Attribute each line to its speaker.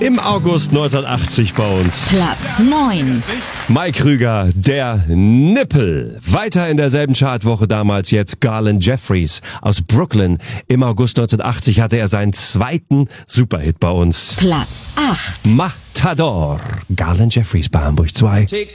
Speaker 1: im August 1980 bei uns.
Speaker 2: Platz 9.
Speaker 1: Mike Krüger, der Nippel. Weiter in derselben Chartwoche damals jetzt Garland Jeffries aus Brooklyn. Im August 1980 hatte er seinen zweiten Superhit bei uns.
Speaker 2: Platz 8.
Speaker 1: Matador. Garland Jeffries bei Hamburg 2.
Speaker 3: Take